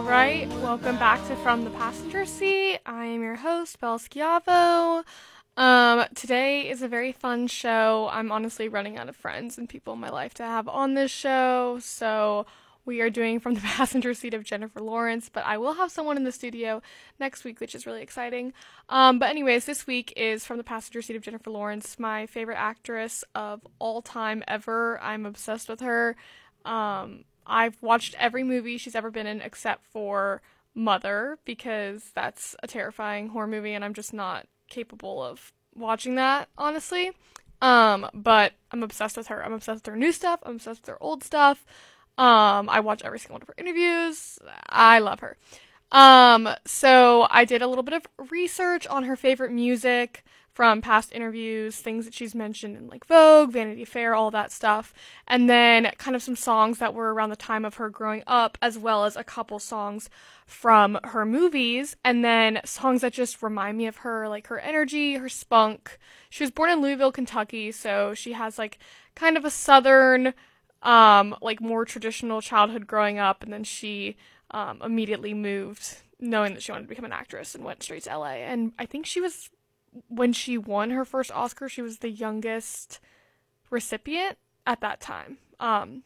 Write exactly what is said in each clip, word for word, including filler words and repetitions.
right, welcome back to From the Passenger Seat. I am your host, Belle Schiavo. Um, today is a very fun show. I'm honestly running out of friends and people in my life to have on this show, so we are doing From the Passenger Seat of Jennifer Lawrence, but I will have someone in the studio next week, which is really exciting. Um, but anyways, this week is From the Passenger Seat of Jennifer Lawrence, my favorite actress of all time ever. I'm obsessed with her. Um... I've watched every movie she's ever been in except for Mother, because that's a terrifying horror movie and I'm just not capable of watching that, honestly. Um, but I'm obsessed with her. I'm obsessed with her new stuff. I'm obsessed with her old stuff. Um, I watch every single one of her interviews. I love her. Um, so I did a little bit of research on her favorite music from past interviews, things that she's mentioned in like Vogue, Vanity Fair, all that stuff, and then kind of some songs that were around the time of her growing up, as well as a couple songs from her movies, and then songs that just remind me of her, like her energy, her spunk. She was born in Louisville, Kentucky, so she has like kind of a southern, um, like more traditional childhood growing up, and then she um, immediately moved, knowing that she wanted to become an actress, and went straight to L A, and I think she was when she won her first Oscar, she was the youngest recipient at that time. Um,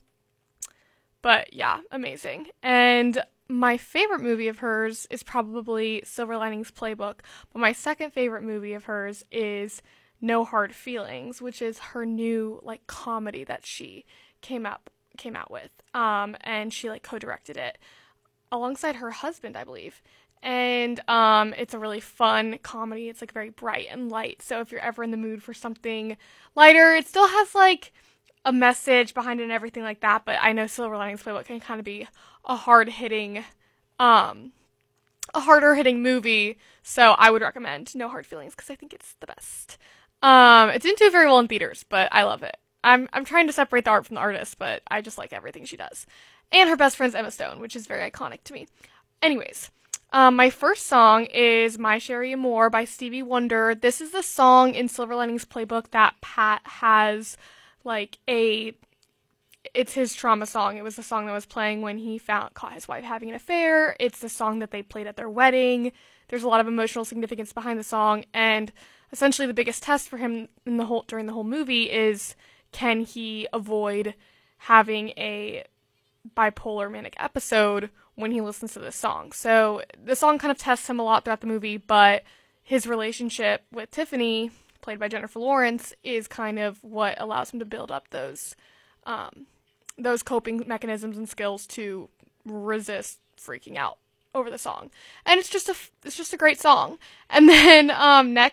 but yeah, amazing. And my favorite movie of hers is probably Silver Linings Playbook, but my second favorite movie of hers is No Hard Feelings, which is her new like comedy that she came out came out with. Um, and she like co-directed it alongside her husband, I believe. And um, it's a really fun comedy. It's like very bright and light. So if you're ever in the mood for something lighter, it still has like a message behind it and everything like that. But I know Silver Linings Playbook can kind of be a hard hitting, um, a harder hitting movie. So I would recommend No Hard Feelings because I think it's the best. Um, it didn't do very well in theaters, but I love it. I'm I'm trying to separate the art from the artist, but I just like everything she does. And her best friend's Emma Stone, which is very iconic to me. Anyways. Um, my first song is My Sherry Amour by Stevie Wonder. This is the song in Silver Linings Playbook that Pat has, like, a, it's his trauma song. It was the song that was playing when he found, caught his wife having an affair. It's the song that they played at their wedding. There's a lot of emotional significance behind the song, and essentially the biggest test for him in the whole, during the whole movie is, can he avoid having a bipolar manic episode when he listens to this song. So the song kind of tests him a lot throughout the movie, but his relationship with Tiffany, played by Jennifer Lawrence, is kind of what allows him to build up those um, those coping mechanisms and skills to resist freaking out over the song. And it's just a it's just a great song. And then um, next